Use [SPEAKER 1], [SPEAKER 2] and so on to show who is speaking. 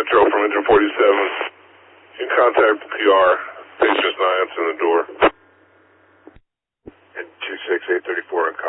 [SPEAKER 1] Patrol from engine 47. In contact with PR. Patient's not answering the door.
[SPEAKER 2] And 26834 in contact.